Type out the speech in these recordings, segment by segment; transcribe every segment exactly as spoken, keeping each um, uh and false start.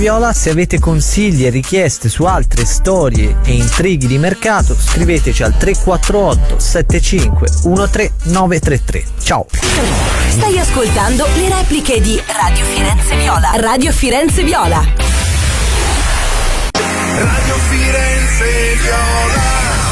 Viola. Se avete consigli e richieste su altre storie e intrighi di mercato, scriveteci al tre quattro otto sette cinque uno tre nove tre tre. Ciao. Stai ascoltando le repliche di Radio Firenze Viola. Radio Firenze Viola. Radio Firenze Viola.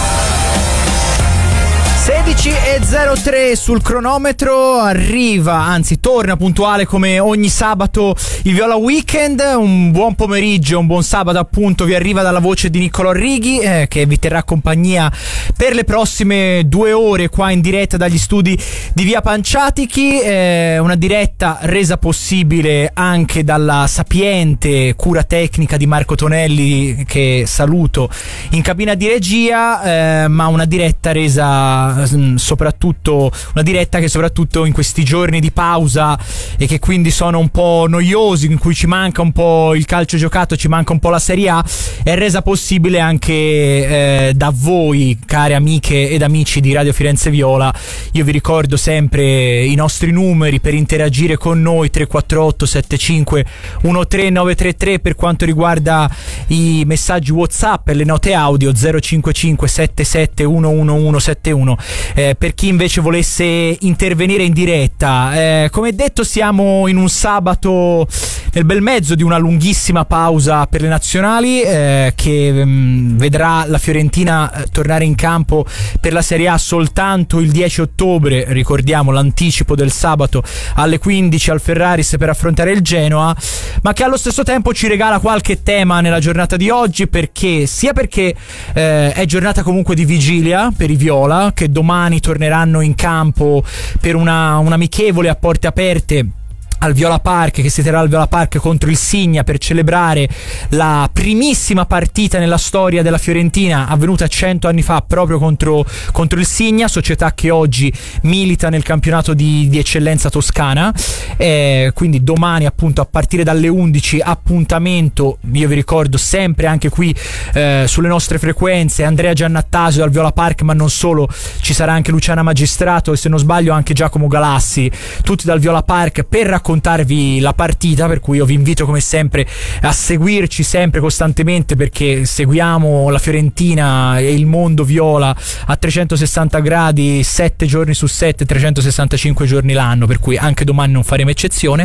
sedici e zero tre sul cronometro, arriva, anzi torna puntuale come ogni sabato il Viola Weekend. Un buon pomeriggio, un buon sabato appunto vi arriva dalla voce di Niccolò Righi, eh, che vi terrà compagnia per le prossime due ore qua in diretta dagli studi di Via Panciatichi, eh, una diretta resa possibile anche dalla sapiente cura tecnica di Marco Tonelli, che saluto in cabina di regia, eh, ma una diretta resa soprattutto una diretta che soprattutto in questi giorni di pausa e che quindi sono un po' noiosi, in cui ci manca un po' il calcio giocato, ci manca un po' la Serie A, è resa possibile anche eh, da voi, care amiche ed amici di Radio Firenze Viola. Io vi ricordo sempre i nostri numeri per interagire con noi: tre quattro otto sette cinque uno tre nove tre tre per quanto riguarda i messaggi WhatsApp e le note audio, zero cinque cinque sette sette uno uno uno sette uno. Eh, per chi invece volesse intervenire in diretta, eh, come detto siamo in un sabato nel bel mezzo di una lunghissima pausa per le nazionali, eh, che mh, vedrà la Fiorentina eh, tornare in campo per la Serie A soltanto il dieci ottobre, ricordiamo l'anticipo del sabato alle quindici al Ferraris per affrontare il Genoa, ma che allo stesso tempo ci regala qualche tema nella giornata di oggi, perché sia perché eh, è giornata comunque di vigilia per i Viola, che domani torneranno in campo per una, un amichevole a porte aperte al Viola Park, che si terrà al Viola Park contro il Signa per celebrare la primissima partita nella storia della Fiorentina, avvenuta cento anni fa proprio contro, contro il Signa, società che oggi milita nel campionato di, di eccellenza toscana. Eh, quindi domani appunto a partire dalle undici appuntamento, io vi ricordo sempre anche qui eh, sulle nostre frequenze, Andrea Giannattasio al Viola Park, ma non solo, ci sarà anche Luciana Magistrato e se non sbaglio anche Giacomo Galassi, tutti dal Viola Park per raccontare raccontarvi la partita, per cui io vi invito come sempre a seguirci sempre costantemente, perché seguiamo la Fiorentina e il mondo viola a trecentosessanta gradi, sette giorni su sette, trecentosessantacinque giorni l'anno, per cui anche domani non faremo eccezione,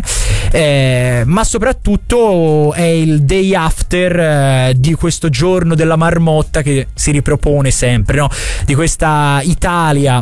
eh, ma soprattutto è il day after eh, di questo giorno della marmotta che si ripropone sempre, no? Di questa Italia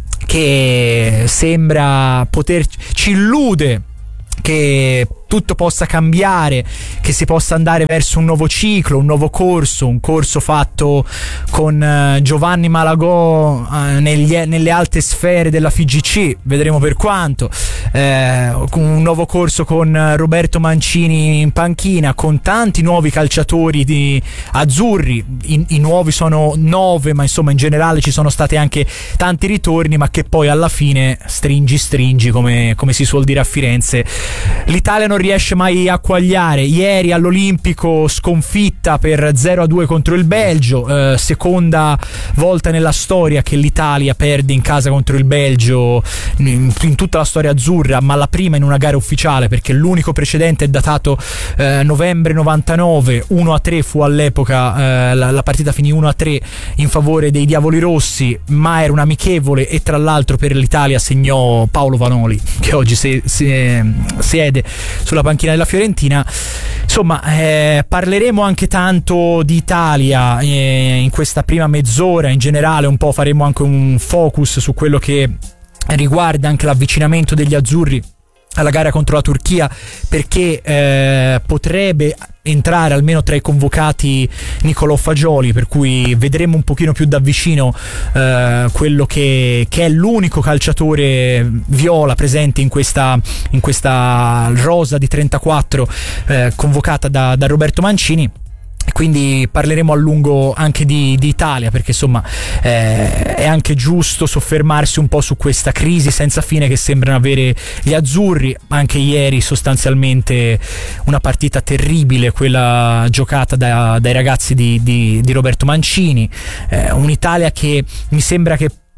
che sembra poter, ci illude che tutto possa cambiare, che si possa andare verso un nuovo ciclo, un nuovo corso, un corso fatto con uh, Giovanni Malagò uh, negli, nelle alte sfere della F I G C, vedremo per quanto, eh, un nuovo corso con Roberto Mancini in panchina, con tanti nuovi calciatori di azzurri, I, i nuovi sono nove, ma insomma in generale ci sono stati anche tanti ritorni, ma che poi alla fine stringi stringi, come, come si suol dire a Firenze, l'Italia non riesce mai a quagliare. Ieri all'Olimpico sconfitta per zero a due contro il Belgio, eh, seconda volta nella storia che l'Italia perde in casa contro il Belgio in, in tutta la storia azzurra, ma la prima in una gara ufficiale, perché l'unico precedente è datato eh, novembre novantanove, uno a tre fu all'epoca, eh, la, la partita finì uno a tre in favore dei Diavoli Rossi, ma era un amichevole e tra l'altro per l'Italia segnò Paolo Vanoli, che oggi si, si, siede sulla panchina della Fiorentina. Insomma, eh, parleremo anche tanto di Italia eh, in questa prima mezz'ora, in generale un po' faremo anche un focus su quello che riguarda anche l'avvicinamento degli azzurri alla gara contro la Turchia, perché eh, potrebbe entrare almeno tra i convocati Niccolò Fagioli, per cui vedremo un pochino più da vicino eh, quello che, che è l'unico calciatore viola presente in questa, in questa rosa di trentaquattro eh, convocata da, da Roberto Mancini. Quindi parleremo a lungo anche di, di Italia, perché insomma eh, è anche giusto soffermarsi un po' su questa crisi senza fine che sembrano avere gli azzurri. Anche ieri sostanzialmente una partita terribile, quella giocata da, dai ragazzi di, di, di Roberto Mancini, eh, un'Italia che mi sembra che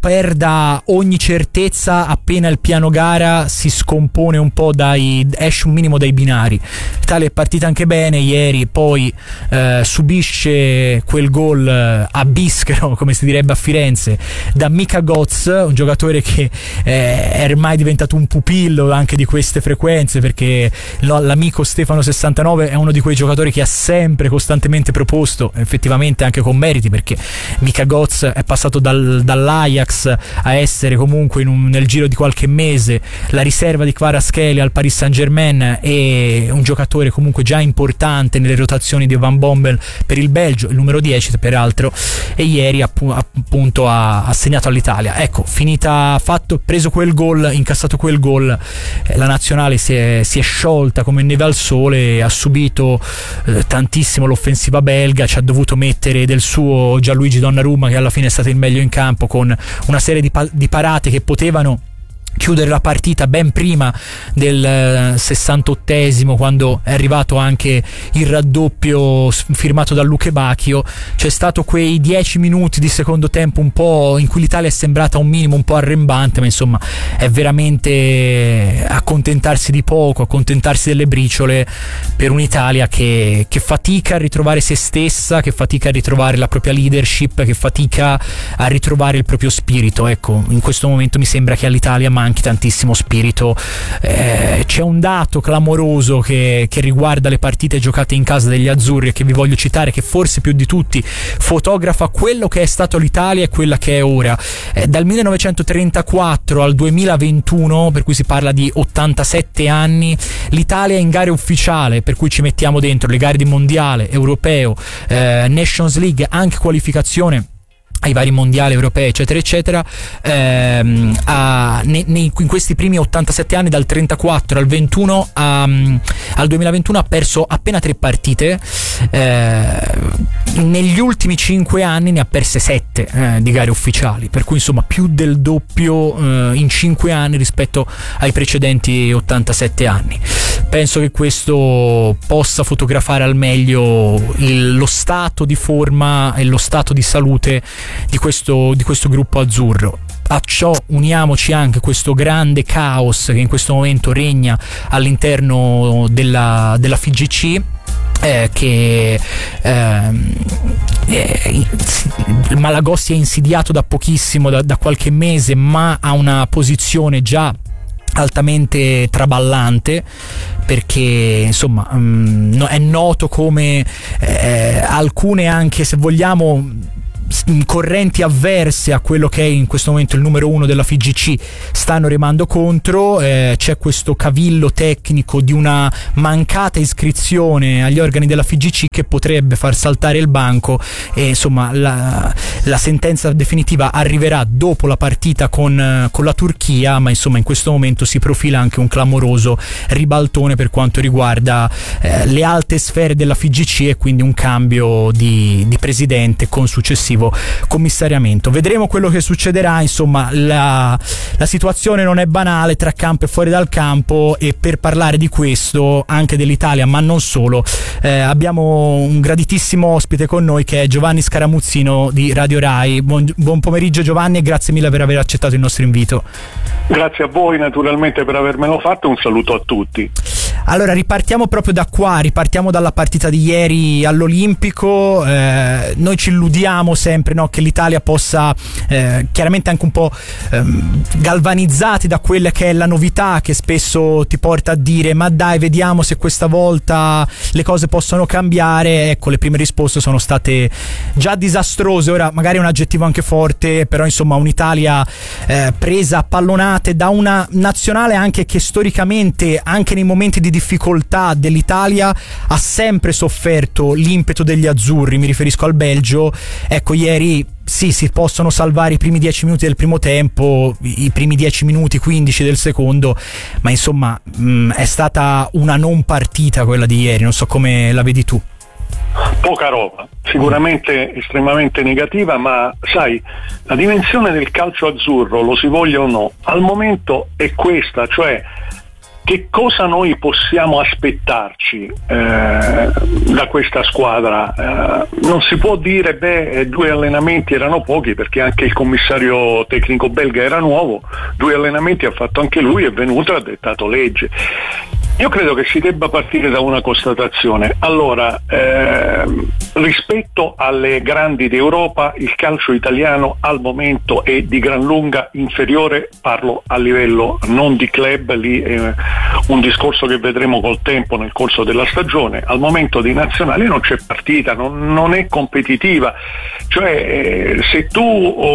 perda ogni certezza appena il piano gara si scompone un po' dai, esce un minimo dai binari. L'Italia è partita anche bene ieri, poi eh, subisce quel gol eh, a bischero, come si direbbe a Firenze, da Mika Götz, un giocatore che eh, è ormai diventato un pupillo anche di queste frequenze, perché no, l'amico Stefano sessantanove è uno di quei giocatori che ha sempre costantemente proposto, effettivamente anche con meriti, perché Mika Götz è passato dal, dall'Ajax a essere comunque in un, nel giro di qualche mese la riserva di Kvaratskhelia al Paris Saint-Germain e un giocatore comunque già importante nelle rotazioni di Van Bommel per il Belgio, il numero dieci peraltro, e ieri appu- appunto ha, ha segnato all'Italia. Ecco, finita fatto, preso quel gol, incassato quel gol, eh, la nazionale si è, si è sciolta come neve al sole, ha subito eh, tantissimo l'offensiva belga, ci ha dovuto mettere del suo Gianluigi Donnarumma, che alla fine è stato il meglio in campo, con una serie di, pa- di parate che potevano chiudere la partita ben prima del sessantottesimo, quando è arrivato anche il raddoppio firmato da Luke Bacchio. C'è stato quei dieci minuti di secondo tempo un po' in cui l'Italia è sembrata un minimo un po' arrembante, ma insomma è veramente accontentarsi di poco, accontentarsi delle briciole per un'Italia che, che fatica a ritrovare se stessa, che fatica a ritrovare la propria leadership, che fatica a ritrovare il proprio spirito. Ecco, in questo momento mi sembra che all'Italia manchi tantissimo spirito. Eh, c'è un dato clamoroso che, che riguarda le partite giocate in casa degli azzurri e che vi voglio citare, che forse più di tutti fotografa quello che è stato l'Italia e quella che è ora. Eh, dal millenovecentotrentaquattro al duemilaventuno, per cui si parla di ottantasette anni, l'Italia in gare ufficiale, per cui ci mettiamo dentro le gare di mondiale, europeo, eh, Nations League, anche qualificazione ai vari mondiali europei eccetera eccetera, ehm, a, ne, ne, in questi primi ottantasette anni, dal trentaquattro al ventuno a, al duemilaventuno, ha perso appena tre partite. Eh, negli ultimi cinque anni ne ha perse sette eh, di gare ufficiali, per cui insomma più del doppio eh, in cinque anni rispetto ai precedenti ottantasette anni. Penso che questo possa fotografare al meglio il, lo stato di forma e lo stato di salute di questo, di questo gruppo azzurro. A ciò uniamoci anche questo grande caos che in questo momento regna all'interno della, della F I G C, eh, che ehm, eh, Malagossi è insidiato da pochissimo, da, da qualche mese, ma ha una posizione già altamente traballante, perché insomma mh, è noto come eh, alcune, anche se vogliamo, correnti avverse a quello che è in questo momento il numero uno della F I G C stanno remando contro. Eh, c'è questo cavillo tecnico di una mancata iscrizione agli organi della F I G C che potrebbe far saltare il banco, e insomma la, la sentenza definitiva arriverà dopo la partita con, con la Turchia, ma insomma in questo momento si profila anche un clamoroso ribaltone per quanto riguarda eh, le alte sfere della F I G C, e quindi un cambio di, di presidente con successivo commissariamento. Vedremo quello che succederà. Insomma, la, la situazione non è banale tra campo e fuori dal campo, e per parlare di questo, anche dell'Italia ma non solo, eh, abbiamo un graditissimo ospite con noi che è Giovanni Scaramuzzino di Radio Rai. Buon, buon pomeriggio Giovanni, e grazie mille per aver accettato il nostro invito. Grazie a voi naturalmente per avermelo fatto, un saluto a tutti. Allora ripartiamo proprio da qua, ripartiamo dalla partita di ieri all'Olimpico. Eh, noi ci illudiamo sempre, no, che l'Italia possa, eh, chiaramente anche un po' ehm, galvanizzati da quella che è la novità che spesso ti porta a dire ma dai, vediamo se questa volta le cose possono cambiare. Ecco, le prime risposte sono state già disastrose. Ora magari è un aggettivo anche forte, però insomma un'Italia eh, presa a pallonate da una nazionale anche che storicamente, anche nei momenti di difficoltà dell'Italia, ha sempre sofferto l'impeto degli azzurri. Mi riferisco al Belgio. Ecco, ieri sì, si possono salvare i primi dieci minuti del primo tempo, i primi dieci minuti quindici del secondo, ma insomma mh, è stata una non partita quella di ieri. Non so come la vedi tu. Poca roba, sicuramente estremamente negativa, ma sai, la dimensione del calcio azzurro, lo si voglia o no, al momento è questa, cioè che cosa noi possiamo aspettarci eh, da questa squadra? Eh, non si può dire beh, due allenamenti erano pochi, perché anche il commissario tecnico belga era nuovo, due allenamenti ha fatto anche lui, è venuto e ha dettato legge. Io credo che si debba partire da una constatazione. Allora, ehm, rispetto alle grandi d'Europa, il calcio italiano al momento è di gran lunga inferiore, parlo a livello non di club, lì è un discorso che vedremo col tempo nel corso della stagione. Al momento di nazionali non c'è partita, non, non è competitiva. Cioè, eh, se tu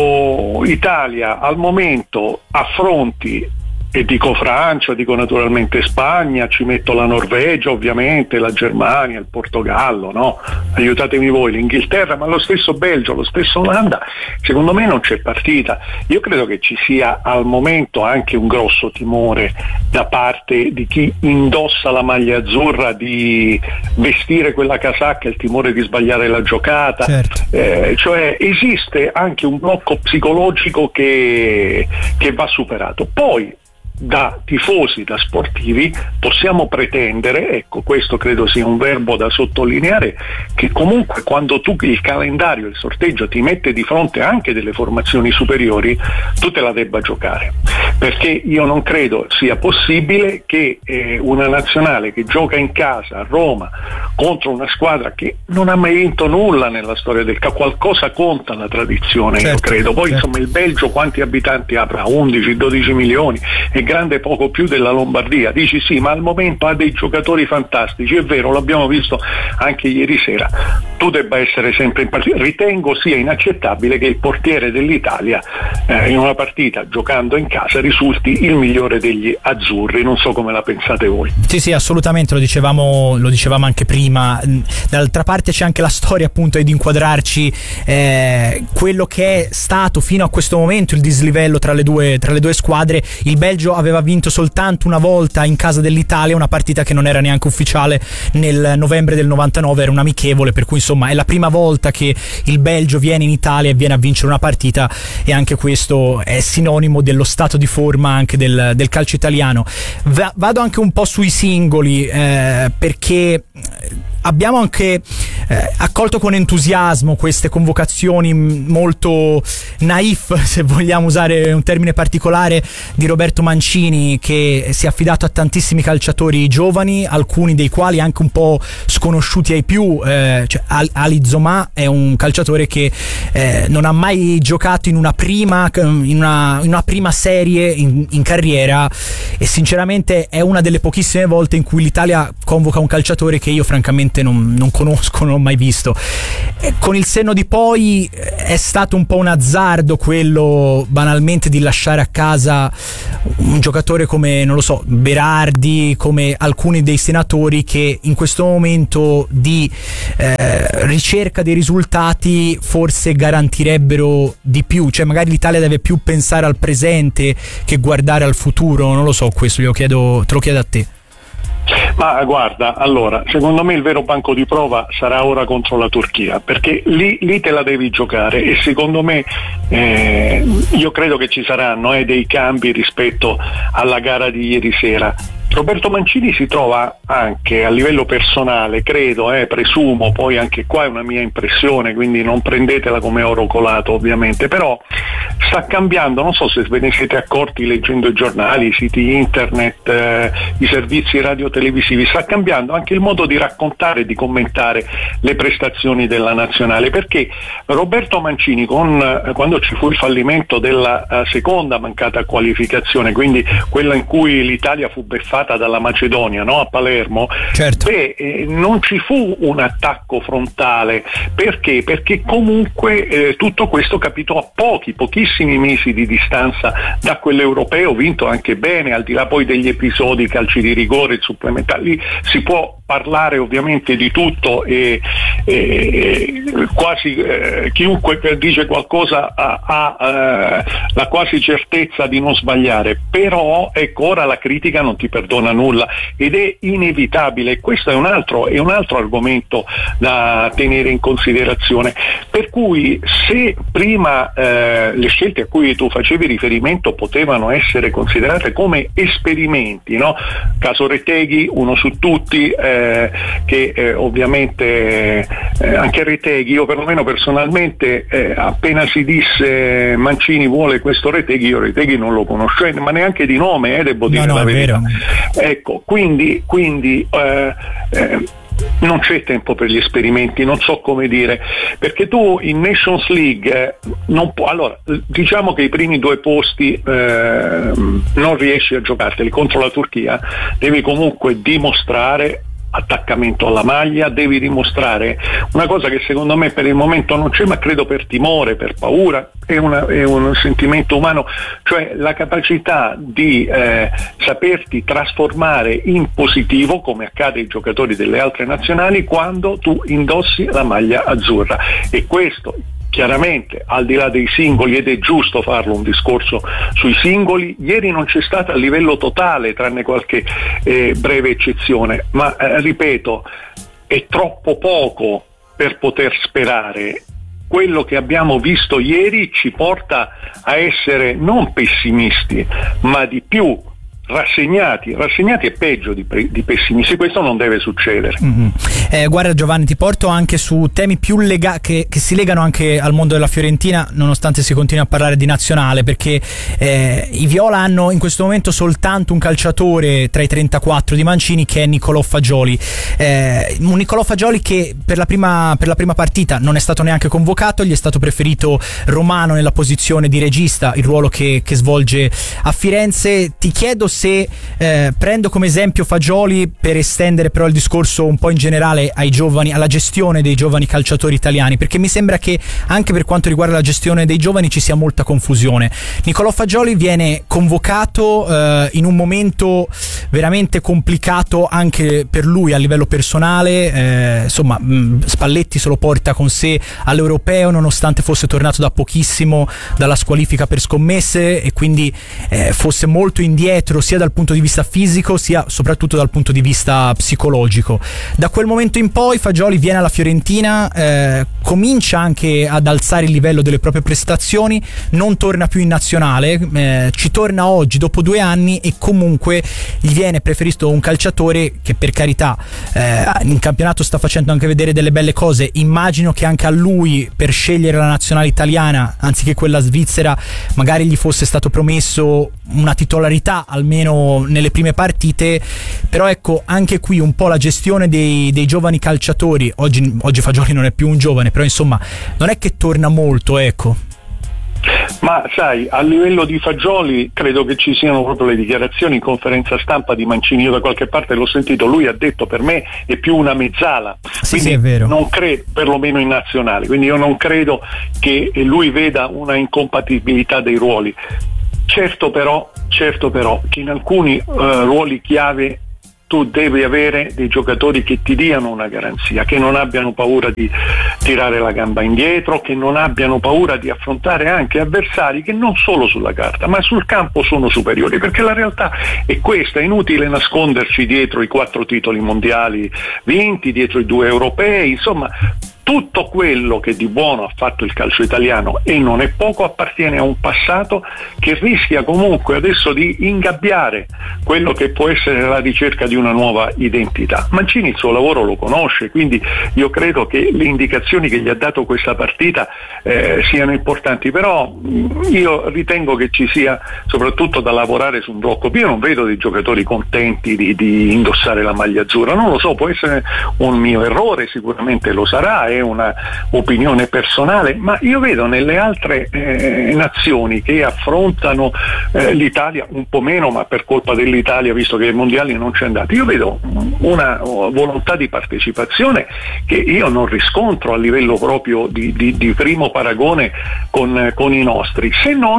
oh, Italia al momento affronti, e dico Francia, dico naturalmente Spagna, ci metto la Norvegia ovviamente, la Germania, il Portogallo, no? Aiutatemi voi, l'Inghilterra, ma lo stesso Belgio, lo stesso Olanda, secondo me non c'è partita. Io credo che ci sia al momento anche un grosso timore da parte di chi indossa la maglia azzurra di vestire quella casacca, il timore di sbagliare la giocata. Certo. Eh, cioè esiste anche un blocco psicologico che, che va superato. Poi da tifosi, da sportivi, possiamo pretendere, ecco, questo credo sia un verbo da sottolineare, che comunque quando tu il calendario, il sorteggio ti mette di fronte anche delle formazioni superiori, tu te la debba giocare, perché io non credo sia possibile che eh, una nazionale che gioca in casa a Roma contro una squadra che non ha mai vinto nulla nella storia del calcio, qualcosa conta la tradizione, certo, io credo. Poi certo. Insomma il Belgio quanti abitanti avrà? undici dodici milioni, è grande poco più della Lombardia. Dici sì, ma al momento ha dei giocatori fantastici, è vero, l'abbiamo visto anche ieri sera. Tu debba essere sempre in partita. Ritengo sia inaccettabile che il portiere dell'Italia eh, in una partita giocando in casa risulti il migliore degli azzurri. Non so come la pensate voi. Sì, sì, assolutamente, lo dicevamo, lo dicevamo anche prima. Dall'altra parte c'è anche la storia appunto di inquadrarci eh, quello che è stato fino a questo momento il dislivello tra le due, tra le due squadre. Il Belgio aveva vinto soltanto una volta in casa dell'Italia, una partita che non era neanche ufficiale, nel novembre del novantanove, era un amichevole, per cui insomma è la prima volta che il Belgio viene in Italia e viene a vincere una partita, e anche questo è sinonimo dello stato di forma anche del, del calcio italiano. Va, vado anche un po' sui singoli eh, perché abbiamo anche eh, accolto con entusiasmo queste convocazioni molto naif, se vogliamo usare un termine particolare, di Roberto Mancini, che si è affidato a tantissimi calciatori giovani, alcuni dei quali anche un po' sconosciuti ai più. eh, cioè Ali Zomà è un calciatore che eh, non ha mai giocato in una prima in una, in una prima serie in, in carriera, e sinceramente è una delle pochissime volte in cui l'Italia convoca un calciatore che io francamente Non, non conosco, non ho mai visto. E con il senno di poi è stato un po' un azzardo quello banalmente di lasciare a casa un giocatore come, non lo so, Berardi, come alcuni dei senatori che in questo momento di eh, ricerca dei risultati forse garantirebbero di più. Cioè magari l'Italia deve più pensare al presente che guardare al futuro, non lo so, questo glielo chiedo, te lo chiedo a te. Ma guarda, allora, secondo me il vero banco di prova sarà ora contro la Turchia, perché lì, lì te la devi giocare, e secondo me eh, io credo che ci saranno eh, dei cambi rispetto alla gara di ieri sera. Roberto Mancini si trova anche a livello personale, credo, eh, presumo, poi anche qua è una mia impressione, quindi non prendetela come oro colato ovviamente, però sta cambiando, non so se ve ne siete accorti leggendo i giornali, i siti internet, eh, i servizi radiotelevisivi, sta cambiando anche il modo di raccontare e di commentare le prestazioni della nazionale, perché Roberto Mancini con, eh, quando ci fu il fallimento della uh, seconda mancata qualificazione, quindi quella in cui l'Italia fu beffata dalla Macedonia, no? A Palermo, certo. Beh, eh, non ci fu un attacco frontale, perché? Perché comunque eh, tutto questo capitò a pochi, pochissimi mesi di distanza da quell'europeo vinto anche bene, al di là poi degli episodi, calci di rigore, supplementari, lì si può parlare ovviamente di tutto e, e quasi eh, chiunque dice qualcosa ha, ha eh, la quasi certezza di non sbagliare, però ecco, ora la critica non ti perdona nulla ed è inevitabile. Questo è un altro, è un altro argomento da tenere in considerazione, per cui se prima eh, le scelte a cui tu facevi riferimento potevano essere considerate come esperimenti, no? Caso Reteghi, uno su tutti, eh, che eh, ovviamente eh, anche Reteghi, io perlomeno personalmente eh, appena si disse Mancini vuole questo Reteghi, io Reteghi non lo conoscevo, ma neanche di nome, eh, devo dire no, no, la verità. Vero. Ecco, quindi, quindi eh, eh, non c'è tempo per gli esperimenti, non so come dire, perché tu in Nations League eh, non può, allora diciamo che i primi due posti eh, non riesci a giocarteli contro la Turchia, devi comunque dimostrare attaccamento alla maglia, devi dimostrare una cosa che secondo me per il momento non c'è, ma credo per timore, per paura, è, una, è un sentimento umano, cioè la capacità di eh, saperti trasformare in positivo, come accade ai giocatori delle altre nazionali, quando tu indossi la maglia azzurra. E questo chiaramente, al di là dei singoli, ed è giusto farlo un discorso sui singoli, ieri non c'è stata a livello totale, tranne qualche eh, breve eccezione, ma eh, ripeto, è troppo poco per poter sperare. Quello che abbiamo visto ieri ci porta a essere non pessimisti, ma di più rassegnati, rassegnati è peggio di, pre- di pessimisti, questo non deve succedere. Mm-hmm. Eh, guarda Giovanni, ti porto anche su temi più lega- che, che si legano anche al mondo della Fiorentina, nonostante si continui a parlare di nazionale, perché eh, i Viola hanno in questo momento soltanto un calciatore tra i trentaquattro di Mancini, che è Niccolò Fagioli, eh, un Niccolò Fagioli che per la, prima, per la prima partita non è stato neanche convocato, gli è stato preferito Romano nella posizione di regista, il ruolo che, che svolge a Firenze. Ti chiedo se eh, prendo come esempio Fagioli per estendere però il discorso un po' in generale ai giovani, alla gestione dei giovani calciatori italiani, perché mi sembra che anche per quanto riguarda la gestione dei giovani ci sia molta confusione. Niccolò Fagioli viene convocato eh, in un momento veramente complicato anche per lui a livello personale, eh, insomma mh, Spalletti se lo porta con sé all'Europeo nonostante fosse tornato da pochissimo dalla squalifica per scommesse e quindi eh, fosse molto indietro sia dal punto di vista fisico sia soprattutto dal punto di vista psicologico. Da quel momento in poi Fagioli viene alla Fiorentina, eh, comincia anche ad alzare il livello delle proprie prestazioni, non torna più in nazionale, eh, ci torna oggi dopo due anni e comunque gli viene preferito un calciatore che per carità eh, in campionato sta facendo anche vedere delle belle cose. Immagino che anche a lui per scegliere la nazionale italiana anziché quella svizzera magari gli fosse stato promesso una titolarità almeno nelle prime partite, però ecco anche qui un po' la gestione dei, dei giovani calciatori. Oggi, oggi Fagioli non è più un giovane, però insomma non è che torna molto, ecco. Ma sai, a livello di Fagioli credo che ci siano proprio le dichiarazioni in conferenza stampa di Mancini, io da qualche parte l'ho sentito, lui ha detto per me è più una mezzala, sì, sì, è vero. Non credo, perlomeno in nazionale, quindi io non credo che lui veda una incompatibilità dei ruoli. Certo però, certo però che in alcuni uh, ruoli chiave tu devi avere dei giocatori che ti diano una garanzia, che non abbiano paura di tirare la gamba indietro, che non abbiano paura di affrontare anche avversari che non solo sulla carta ma sul campo sono superiori, perché la realtà è questa, è inutile nasconderci dietro i quattro titoli mondiali vinti, dietro i due europei, insomma tutto quello che di buono ha fatto il calcio italiano, e non è poco, appartiene a un passato che rischia comunque adesso di ingabbiare quello che può essere la ricerca di una nuova identità. Mancini il suo lavoro lo conosce, quindi io credo che le indicazioni che gli ha dato questa partita eh, siano importanti, però io ritengo che ci sia soprattutto da lavorare su un blocco. Io non vedo dei giocatori contenti di, di indossare la maglia azzurra, non lo so, può essere un mio errore, sicuramente lo sarà, è una opinione personale, ma io vedo nelle altre eh, nazioni che affrontano eh, l'Italia un po' meno, ma per colpa dell'Italia, visto che ai mondiali non c'è andato, io vedo una volontà di partecipazione che io non riscontro a livello proprio di, di, di primo paragone con, con i nostri, se non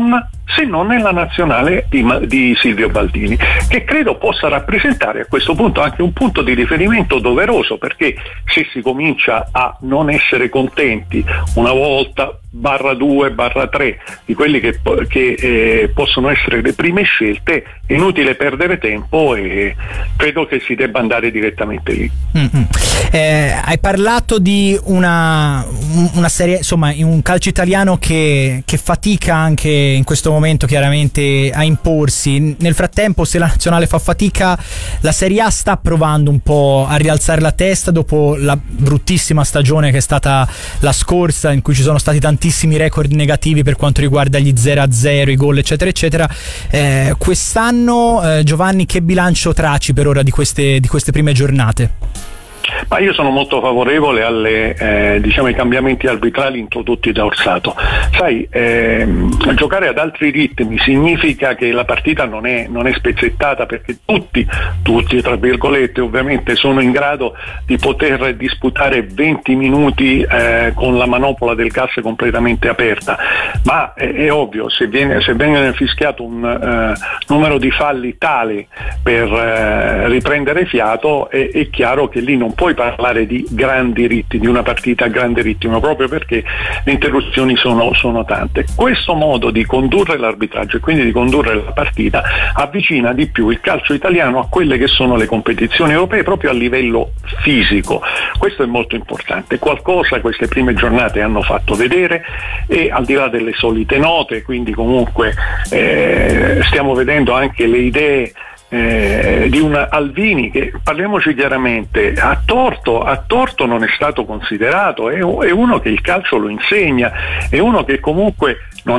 se non nella nazionale di, di Silvio Baldini, che credo possa rappresentare a questo punto anche un punto di riferimento doveroso, perché se si comincia a non essere contenti una volta, barra due, barra tre di quelli che, che eh, possono essere le prime scelte, è inutile perdere tempo e credo che si debba andare direttamente lì. Mm-hmm. Eh, hai parlato di una, una serie, insomma, in un calcio italiano che, che fatica anche in questo momento chiaramente a imporsi. Nel frattempo, se la nazionale fa fatica, la Serie A sta provando un po' a rialzare la testa dopo la bruttissima stagione che è stata la scorsa, in cui ci sono stati tantissimi record negativi per quanto riguarda gli zero a zero, i gol eccetera eccetera. Eh, quest'anno eh, Giovanni, che bilancio traci per ora di queste, di queste prime giornate? Ma io sono molto favorevole alle, eh, diciamo, ai cambiamenti arbitrali introdotti da Orsato. Sai, ehm, giocare ad altri ritmi significa che la partita non è, non è spezzettata, perché tutti, tutti tra virgolette ovviamente, sono in grado di poter disputare venti minuti eh, con la manopola del gas completamente aperta, ma è, è ovvio, se viene, se viene fischiato un eh, numero di falli tale per eh, riprendere fiato, è, è chiaro che lì non puoi parlare di grandi ritmi, di una partita a grande ritmo, proprio perché le interruzioni sono, sono tante. Questo modo di condurre l'arbitraggio e quindi di condurre la partita avvicina di più il calcio italiano a quelle che sono le competizioni europee, proprio a livello fisico. Questo è molto importante, qualcosa queste prime giornate hanno fatto vedere, e al di là delle solite note, quindi comunque eh, stiamo vedendo anche le idee Eh, di un Alvini che, parliamoci chiaramente, a torto, a torto non è stato considerato, è, è uno che il calcio lo insegna, è uno che comunque non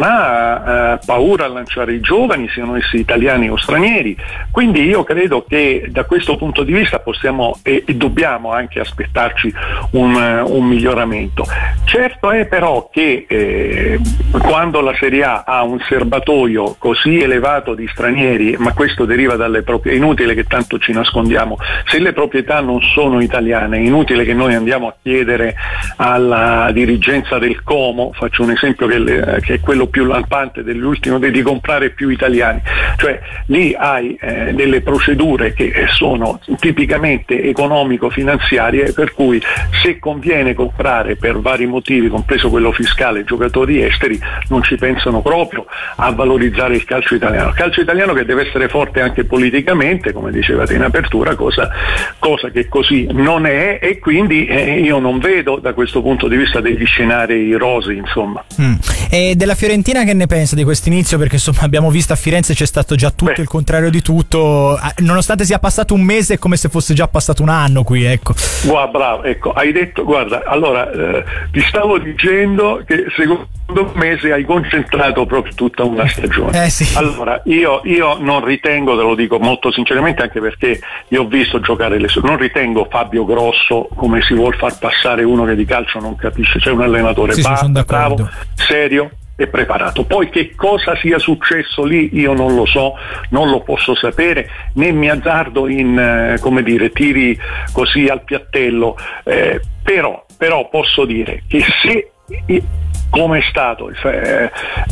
ha eh, paura a lanciare i giovani, siano essi italiani o stranieri, quindi io credo che da questo punto di vista possiamo e, e dobbiamo anche aspettarci un, un miglioramento. Certo è però che eh, quando la Serie A ha un serbatoio così elevato di stranieri, ma questo deriva dalle proprie, è inutile che tanto ci nascondiamo, se le proprietà non sono italiane è inutile che noi andiamo a chiedere alla dirigenza del Como, faccio un esempio che, le, che è quello più lampante dell'ultimo, di comprare più italiani, cioè lì hai eh, delle procedure che sono tipicamente economico-finanziarie, per cui se conviene comprare per vari motivi, compreso quello fiscale, giocatori esteri, non ci pensano proprio a valorizzare il calcio italiano. Il calcio italiano che deve essere forte anche politicamente, come dicevate in apertura, cosa, cosa che così non è, e quindi eh, io non vedo da questo punto di vista degli scenari rosi, insomma. Mm. E della Fiorentina che ne pensa di questo inizio? Perché insomma abbiamo visto a Firenze c'è stato già tutto Beh. il contrario di tutto, nonostante sia passato un mese, è come se fosse già passato un anno qui, ecco. Guarda, bravo, ecco, hai detto, guarda, allora eh, ti stavo dicendo che secondo un mese hai concentrato proprio tutta una stagione. Eh sì. Allora, io, io non ritengo, te lo dico molto sinceramente, anche perché io ho visto giocare le sue, non ritengo Fabio Grosso come si vuol far passare uno che di calcio non capisce, c'è un allenatore sì, ba- sì, bravo, serio e preparato. Poi che cosa sia successo lì io non lo so, non lo posso sapere, né mi azzardo in eh, come dire tiri così al piattello, eh, però, però posso dire che se come è stato, eh,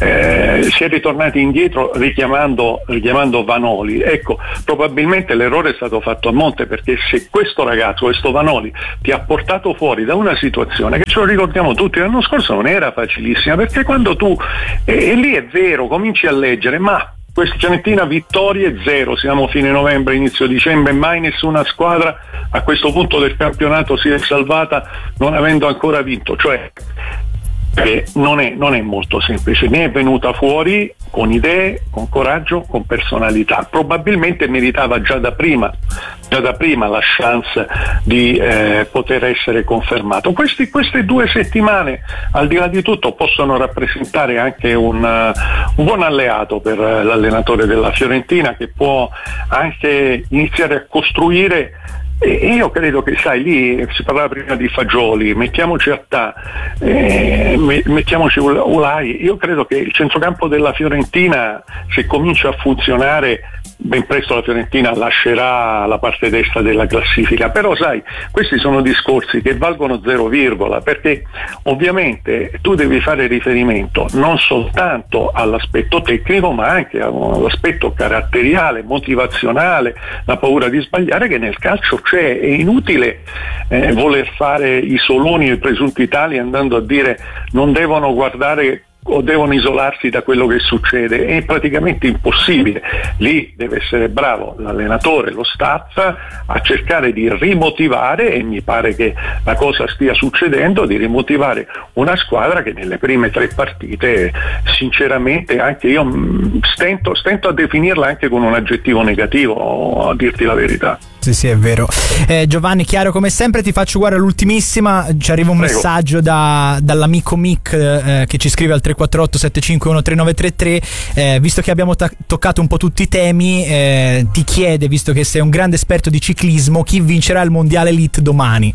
eh, si è ritornati indietro richiamando, richiamando Vanoli, ecco, probabilmente l'errore è stato fatto a monte, perché se questo ragazzo, questo Vanoli, ti ha portato fuori da una situazione che, ce lo ricordiamo tutti, l'anno scorso non era facilissima, perché quando tu, e, e lì è vero, cominci a leggere, ma questa Cianettina vittorie zero, siamo fine novembre, inizio dicembre, mai nessuna squadra a questo punto del campionato si è salvata non avendo ancora vinto, cioè che non è, non è molto semplice, ne è venuta fuori con idee, con coraggio, con personalità, probabilmente meritava già da prima già da prima la chance di eh, poter essere confermato. Questi, queste due settimane, al di là di tutto, possono rappresentare anche un, uh, un buon alleato per uh, l'allenatore della Fiorentina, che può anche iniziare a costruire. E io credo che, sai, lì si parlava prima di Fagioli, mettiamoci Attà, eh, mettiamoci Ulai, io credo che il centrocampo della Fiorentina, se comincia a funzionare, ben presto la Fiorentina lascerà la parte destra della classifica, però sai, questi sono discorsi che valgono zero virgola, perché ovviamente tu devi fare riferimento non soltanto all'aspetto tecnico ma anche all'aspetto caratteriale, motivazionale, la paura di sbagliare che nel calcio c'è. È inutile eh, voler fare i soloni e i presunti tali andando a dire non devono guardare o devono isolarsi da quello che succede. È praticamente impossibile. Lì deve essere bravo l'allenatore, lo staff a cercare di rimotivare, e mi pare che la cosa stia succedendo, di rimotivare una squadra che nelle prime tre partite sinceramente anche io stento, stento a definirla anche con un aggettivo negativo, a dirti la verità. Sì, sì, è vero. Eh, Giovanni, chiaro come sempre, ti faccio guardare l'ultimissima. Ci arriva un Prego. messaggio da, dall'amico Mick eh, che ci scrive al tre quattro otto sette cinque uno tre nove tre tre. Eh, visto che abbiamo ta- toccato un po' tutti i temi, eh, ti chiede, visto che sei un grande esperto di ciclismo, chi vincerà il mondiale elite domani?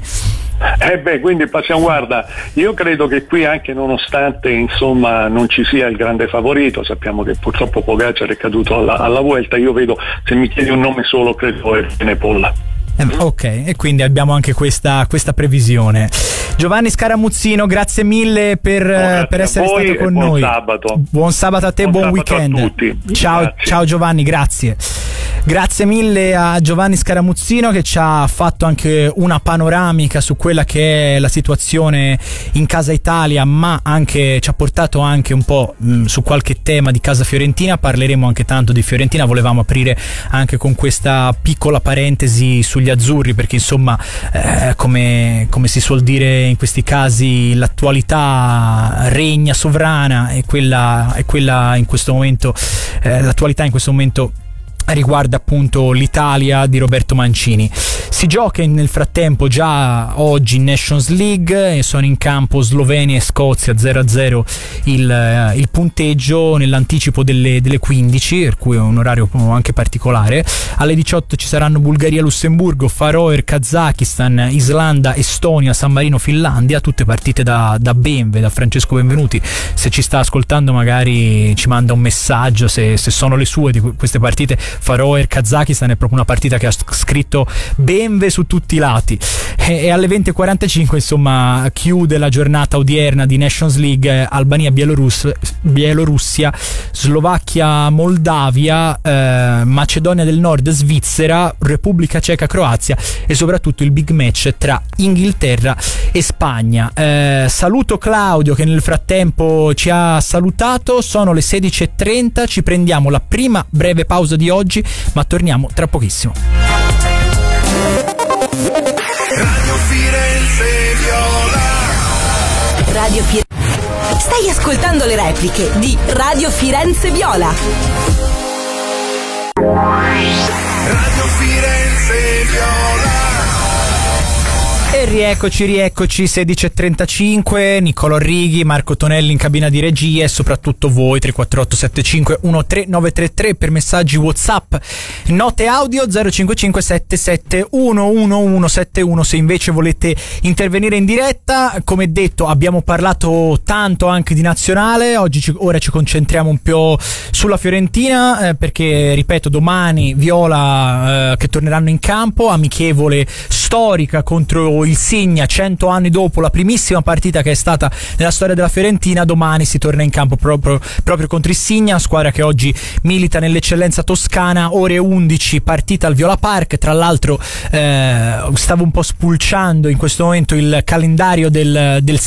Eh beh, quindi passiamo, guarda, io credo che qui anche nonostante insomma non ci sia il grande favorito, sappiamo che purtroppo Pogacar è caduto alla, alla Vuelta, io vedo, se mi chiedi un nome solo, credo è Benepolla. Eh, ok, e quindi abbiamo anche questa, questa previsione. Giovanni Scaramuzzino, grazie mille per, grazie per essere a voi stato con buon noi. Sabato. Buon sabato a te, buon, buon weekend. A tutti. Ciao, Grazie. ciao Giovanni, grazie. Grazie mille a Giovanni Scaramuzzino che ci ha fatto anche una panoramica su quella che è la situazione in casa Italia, ma anche ci ha portato anche un po' mh, su qualche tema di casa Fiorentina. Parleremo anche tanto di Fiorentina, volevamo aprire anche con questa piccola parentesi sugli azzurri, perché insomma eh, come, come si suol dire in questi casi, l'attualità regna sovrana e quella, e quella in questo momento eh, l'attualità in questo momento riguarda appunto l'Italia di Roberto Mancini. Si gioca nel frattempo già oggi in Nations League e sono in campo Slovenia e Scozia, zero a zero il, il punteggio nell'anticipo delle, delle quindici, per cui è un orario anche particolare. Alle diciotto ci saranno Bulgaria, Lussemburgo, Faroe, Kazakistan, Islanda, Estonia, San Marino, Finlandia, tutte partite da, da Benve, da Francesco Benvenuti. Se ci sta ascoltando magari ci manda un messaggio se, se sono le sue di queste partite. Faroe, Kazakistan è proprio una partita che ha scritto Benve su tutti i lati. E, e alle venti e quarantacinque insomma chiude la giornata odierna di Nations League Albania, Bielorus, Bielorussia, Slovacchia, Moldavia, eh, Macedonia del Nord, Svizzera, Repubblica Ceca, Croazia e soprattutto il big match tra Inghilterra e Spagna. Eh, saluto Claudio che nel frattempo ci ha salutato. Sono le sedici e trenta, ci prendiamo la prima breve pausa di oggi, ma torniamo tra pochissimo. Radio Firenze Viola. Radio Firenze. Stai ascoltando le repliche di Radio Firenze Viola. Radio Firenze Viola. E rieccoci, rieccoci, sedici e trentacinque, Niccolò Righi, Marco Tonelli in cabina di regia e soprattutto voi, tre quattro otto sette cinque uno tre nove tre tre per messaggi WhatsApp, note audio zero cinque cinque sette sette uno uno uno sette uno se invece volete intervenire in diretta. Come detto, abbiamo parlato tanto anche di nazionale, oggi ci, ora ci concentriamo un po' sulla Fiorentina, eh, perché ripeto, domani Viola eh, che torneranno in campo, amichevole storica contro il Signa, cento anni dopo la primissima partita che è stata nella storia della Fiorentina. Domani si torna in campo proprio, proprio contro il Signa, squadra che oggi milita nell'eccellenza toscana. Ore undici, partita al Viola Park. Tra l'altro eh, stavo un po' spulciando in questo momento il calendario del, del